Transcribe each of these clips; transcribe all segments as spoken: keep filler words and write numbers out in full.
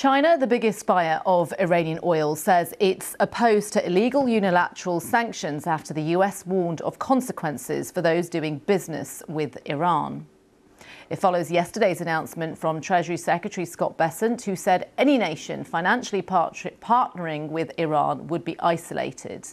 China, the biggest buyer of Iranian oil, says it's opposed to illegal unilateral sanctions after the U S warned of consequences for those doing business with Iran. It follows yesterday's announcement from Treasury Secretary Scott Bessent, who said any nation financially part- partnering with Iran would be isolated.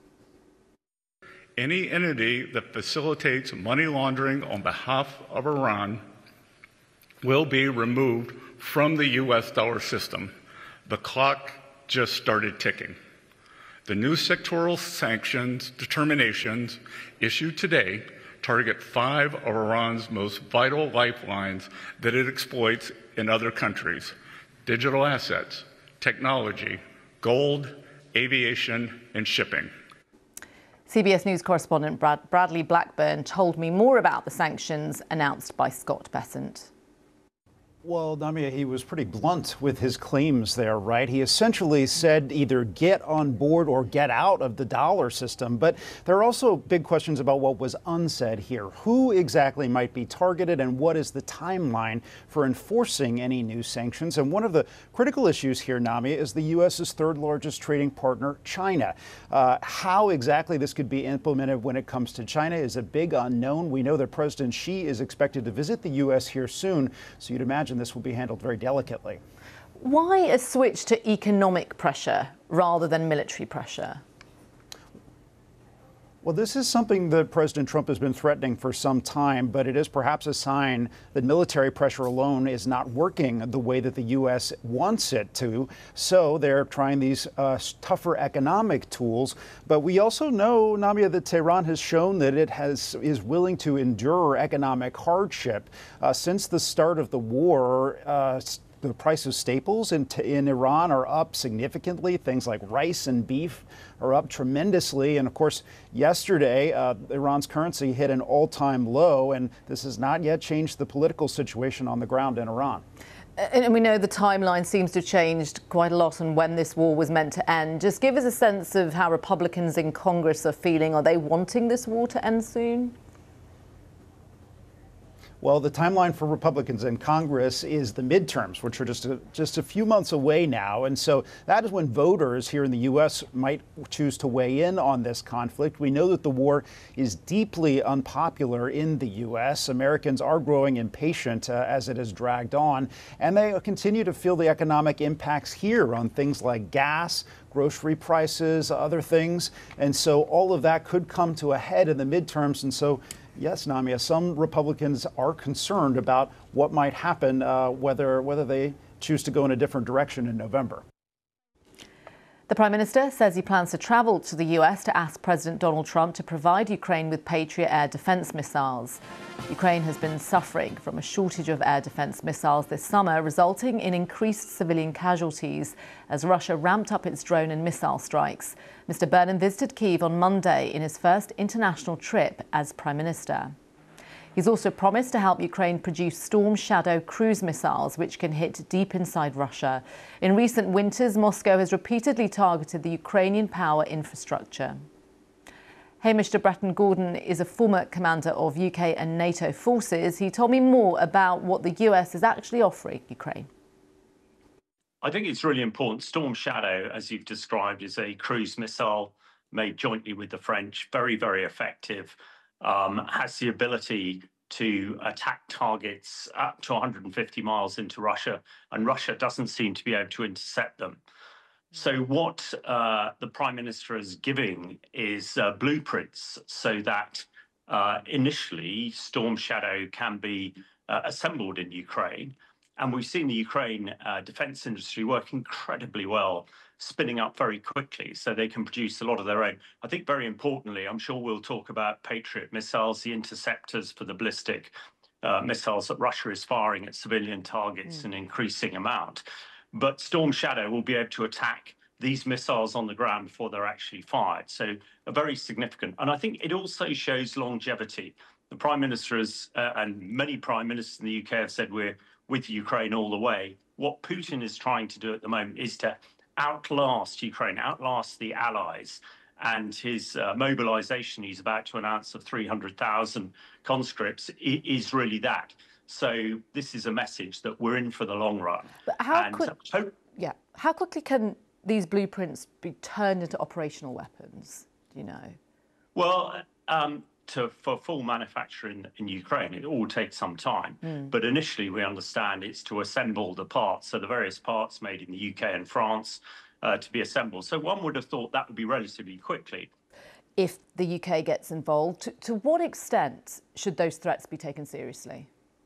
Any entity that facilitates money laundering on behalf of Iran will be removed from the U S dollar system. The clock just started ticking. The new sectoral sanctions determinations issued today target five of Iran's most vital lifelines that it exploits in other countries: digital assets, technology, gold, aviation, and shipping. C B S News correspondent Brad- Bradley Blackburn told me more about the sanctions announced by Scott Bessent. Well, Namia, he was pretty blunt with his claims there, right? He essentially said either get on board or get out of the dollar system. But there are also big questions about what was unsaid here. Who exactly might be targeted, and what is the timeline for enforcing any new sanctions? And one of the critical issues here, Namia, is the U S's third largest trading partner, China. Uh, how exactly this could be implemented when it comes to China is a big unknown. We know that President Xi is expected to visit the U S here soon, so you'd imagine this will be handled very delicately. Why a switch to economic pressure rather than military pressure? Well, this is something that President Trump has been threatening for some time, but it is perhaps a sign that military pressure alone is not working the way that the U S wants it to. So they're trying these uh, tougher economic tools. But we also know, Namia, that Tehran has shown that it has is willing to endure economic hardship. Uh, since the start of the war, uh, the price of staples in, in Iran are up significantly. Things like rice and beef are up tremendously. And of course, yesterday, uh, Iran's currency hit an all-time low, and this has not yet changed the political situation on the ground in Iran. And we know the timeline seems to have changed quite a lot on when this war was meant to end. Just give us a sense of how Republicans in Congress are feeling. Are they wanting this war to end soon? Well, the timeline for Republicans in Congress is the midterms, which are just a, just a few months away now. And so that is when voters here in the U S might choose to weigh in on this conflict. We know that the war is deeply unpopular in the U S. Americans are growing impatient uh, as it has dragged on, and they continue to feel the economic impacts here on things like gas, grocery prices, other things. And so all of that could come to a head in the midterms. And so yes, Namia, some Republicans are concerned about what might happen, uh, whether whether they choose to go in a different direction in November. The Prime Minister says he plans to travel to the U S to ask President Donald Trump to provide Ukraine with Patriot air defense missiles. Ukraine has been suffering from a shortage of air defense missiles this summer, resulting in increased civilian casualties as Russia ramped up its drone and missile strikes. Mister Burnham visited Kyiv on Monday in his first international trip as Prime Minister. He's also promised to help Ukraine produce Storm Shadow cruise missiles, which can hit deep inside Russia. In recent winters, Moscow has repeatedly targeted the Ukrainian power infrastructure. Hamish de Bretton Gordon is a former commander of U K and NATO forces. He told me more about what the U S is actually offering Ukraine. I think it's really important. Storm Shadow, as you've described, is a cruise missile made jointly with the French, very, very effective. Um, has the ability to attack targets up to one hundred fifty miles into Russia, and Russia doesn't seem to be able to intercept them. So what uh, the Prime Minister is giving is uh, blueprints so that uh, initially Storm Shadow can be uh, assembled in Ukraine. And we've seen the Ukraine uh, defense industry work incredibly well, spinning up very quickly so they can produce a lot of their own. I think very importantly, I'm sure we'll talk about Patriot missiles, the interceptors for the ballistic uh, missiles that Russia is firing at civilian targets mm. in increasing amount. But Storm Shadow will be able to attack these missiles on the ground before they're actually fired. So a very significant. And I think it also shows longevity. The Prime Minister has, uh, and many Prime Ministers in the U K have said we're with Ukraine all the way. What Putin is trying to do at the moment is to outlast Ukraine, outlast the allies. And his uh, mobilization he's about to announce of three hundred thousand conscripts is really that. So this is a message that we're in for the long run. But how and could... hope, Yeah. How quickly can these blueprints be turned into operational weapons? Do you know? Well, um, to, for full manufacture in, in Ukraine, it all takes some time. Mm. But initially, we understand it's to assemble the parts, so the various parts made in the U K and France uh, to be assembled. So one would have thought that would be relatively quickly. If the U K gets involved, to, to what extent should those threats be taken seriously?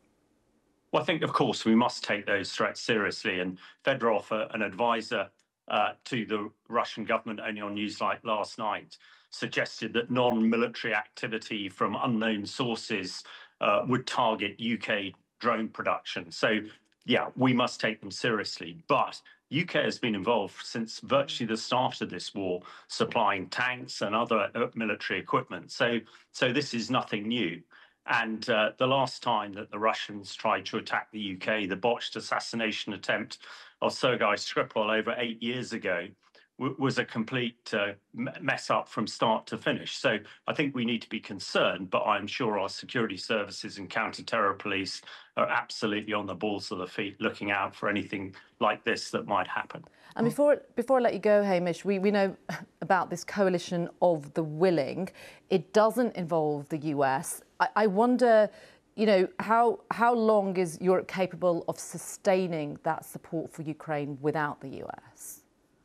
Well, I think, of course, we must take those threats seriously. And Fedorov, uh, an advisor uh, to the Russian government only on Newsnight last night, suggested that non-military activity from unknown sources uh, would target U K drone production. So, yeah, we must take them seriously. But U K has been involved since virtually the start of this war, supplying tanks and other military equipment. So, so this is nothing new. And uh, the last time that the Russians tried to attack the U K, the botched assassination attempt of Sergei Skripal over eight years ago, was a complete uh, mess up from start to finish. So I think we need to be concerned, but I'm sure our security services and counter-terror police are absolutely on the balls of the feet, looking out for anything like this that might happen. And before before I let you go, Hamish, we, we know about this coalition of the willing. It doesn't involve the U S. I, I wonder, you know, how how long is Europe capable of sustaining that support for Ukraine without the U S?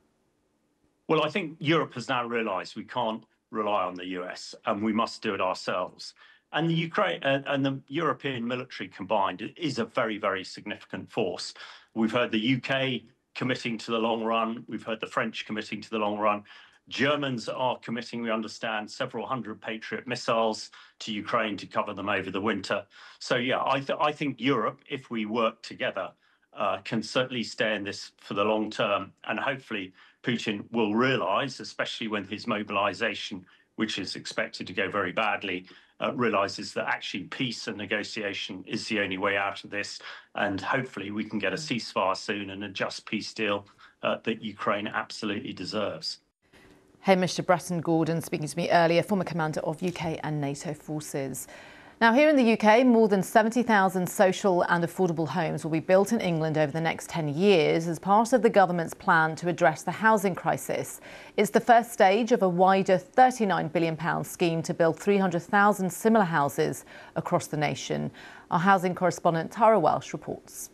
Well, I think Europe has now realised we can't rely on the U S and we must do it ourselves. And the Ukraine uh, and the European military combined is a very, very significant force. We've heard the U K committing to the long run. We've heard the French committing to the long run. Germans are committing, we understand, several hundred Patriot missiles to Ukraine to cover them over the winter. So, yeah, I, th- I think Europe, if we work together, uh, can certainly stay in this for the long term. And hopefully Putin will realise, especially when his mobilisation, which is expected to go very badly, uh, realises that actually peace and negotiation is the only way out of this. And hopefully we can get a ceasefire soon and a just peace deal uh, that Ukraine absolutely deserves. Hamish de Bretton-Gordon speaking to me earlier, former commander of U K and NATO forces. Now, here in the U K, more than seventy thousand social and affordable homes will be built in England over the next ten years as part of the government's plan to address the housing crisis. It's the first stage of a wider thirty-nine billion pounds scheme to build three hundred thousand similar houses across the nation. Our housing correspondent Tara Welsh reports.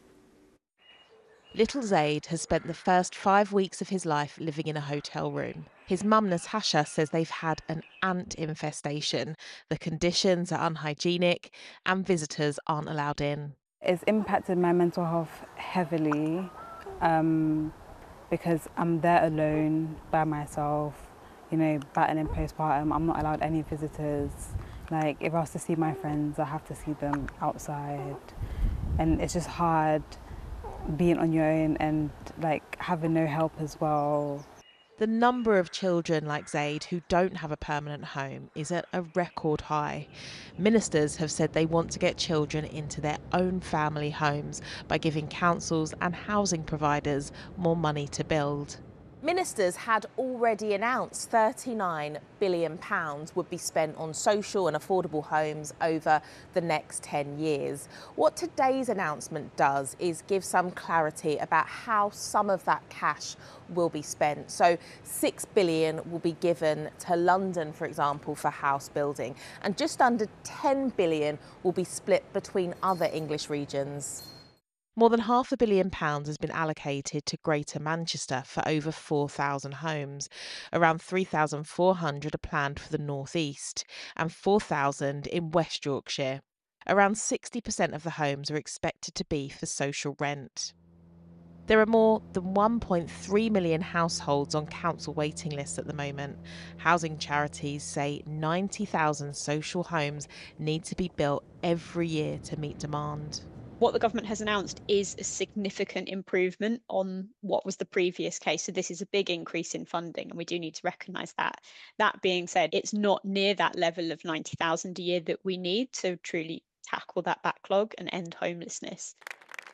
Little Zaid has spent the first five weeks of his life living in a hotel room. His mum Natasha says they've had an ant infestation. The conditions are unhygienic and visitors aren't allowed in. It's impacted my mental health heavily um, because I'm there alone by myself, you know, battling postpartum. I'm not allowed any visitors. Like, if I was to see my friends, I have to see them outside. And it's just hard being on your own and like having no help as well. The number of children like Zaid who don't have a permanent home is at a record high. Ministers have said they want to get children into their own family homes by giving councils and housing providers more money to build. Ministers had already announced thirty-nine billion pounds would be spent on social and affordable homes over the next ten years. What today's announcement does is give some clarity about how some of that cash will be spent. So six billion pounds will be given to London, for example, for house building, and just under ten billion pounds will be split between other English regions. More than half a billion pounds has been allocated to Greater Manchester for over four thousand homes. Around three thousand four hundred are planned for the North East and four thousand in West Yorkshire. Around sixty percent of the homes are expected to be for social rent. There are more than one point three million households on council waiting lists at the moment. Housing charities say ninety thousand social homes need to be built every year to meet demand. What the government has announced is a significant improvement on what was the previous case. So this is a big increase in funding, and we do need to recognise that. That being said, it's not near that level of ninety thousand a year that we need to truly tackle that backlog and end homelessness.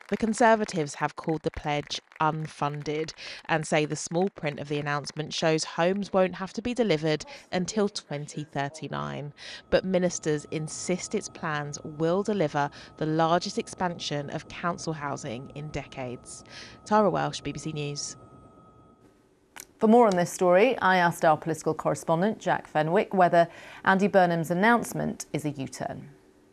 The Conservatives have called the pledge unfunded and say the small print of the announcement shows homes won't have to be delivered until twenty thirty-nine. But ministers insist its plans will deliver the largest expansion of council housing in decades. Tara Welsh, B B C News. For more on this story, I asked our political correspondent, Jack Fenwick, whether Andy Burnham's announcement is a U-turn.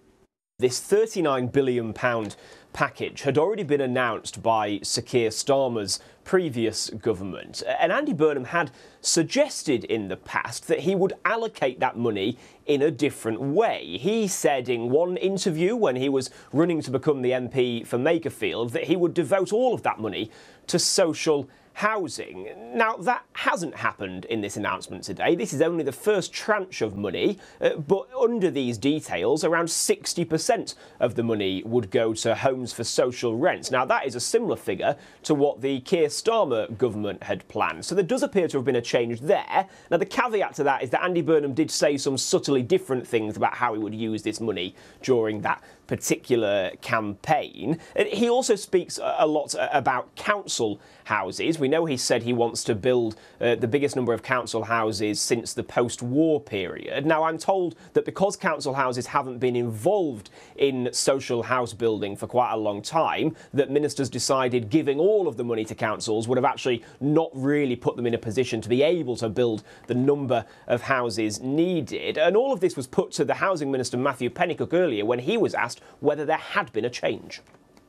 This thirty-nine billion pounds package had already been announced by Sir Keir Starmer's previous government, and Andy Burnham had suggested in the past that he would allocate that money in a different way. He said in one interview when he was running to become the M P for Makerfield that he would devote all of that money to social housing. Now, that hasn't happened in this announcement today. This is only the first tranche of money, uh, but under these details, around sixty percent of the money would go to homes for social rent. Now, that is a similar figure to what the Keir Starmer government had planned. So there does appear to have been a change there. Now, the caveat to that is that Andy Burnham did say some subtly different things about how he would use this money during that particular campaign. He also speaks a lot about council houses. We know he said he wants to build uh, the biggest number of council houses since the post-war period. Now, I'm told that because council houses haven't been involved in social house building for quite a long time, that ministers decided giving all of the money to councils would have actually not really put them in a position to be able to build the number of houses needed. And all of this was put to the Housing Minister, Matthew Pennycook, earlier when he was asked whether there had been a change.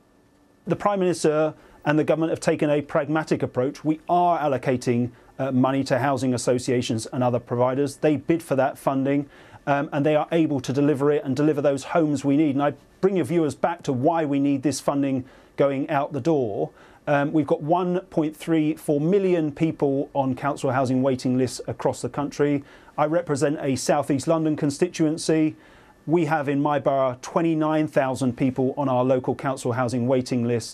The Prime Minister and the government have taken a pragmatic approach. We are allocating uh, money to housing associations and other providers. They bid for that funding um, and they are able to deliver it and deliver those homes we need. And I bring your viewers back to why we need this funding going out the door. Um, we've got one point three four million people on council housing waiting lists across the country. I represent a South East London constituency. We have in my borough twenty-nine thousand people on our local council housing waiting list.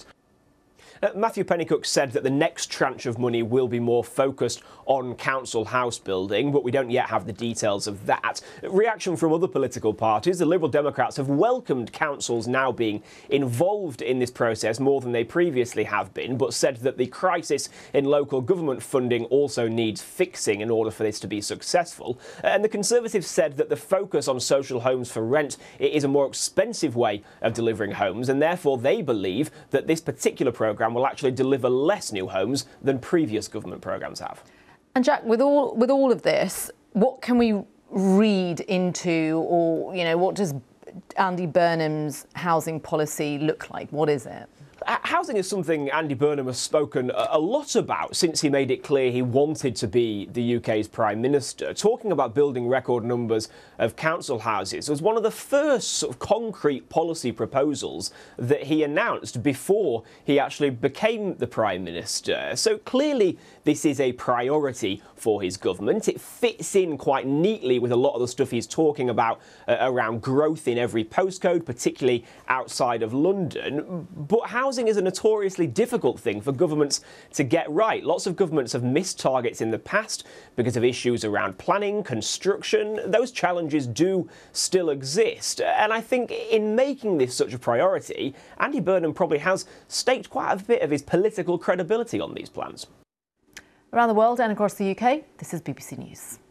Uh, Matthew Pennycook said that the next tranche of money will be more focused on council house building, but we don't yet have the details of that. Reaction from other political parties. The Liberal Democrats have welcomed councils now being involved in this process more than they previously have been, but said that the crisis in local government funding also needs fixing in order for this to be successful. And the Conservatives said that the focus on social homes for rent is a more expensive way of delivering homes, and therefore they believe that this particular programme will actually deliver less new homes than previous government programmes have. And Jack, with all with all of this, what can we read into, or you know, what does Andy Burnham's housing policy look like? What is it? Housing is something Andy Burnham has spoken a lot about since he made it clear he wanted to be the U K's Prime Minister. Talking about building record numbers of council houses was one of the first sort of concrete policy proposals that he announced before he actually became the Prime Minister. So clearly this is a priority for his government. It fits in quite neatly with a lot of the stuff he's talking about uh, around growth in every postcode, particularly outside of London. But housing is a notoriously difficult thing for governments to get right. Lots of governments have missed targets in the past because of issues around planning, construction. Those challenges do still exist. And I think in making this such a priority, Andy Burnham probably has staked quite a bit of his political credibility on these plans. Around the world and across the U K, this is B B C News.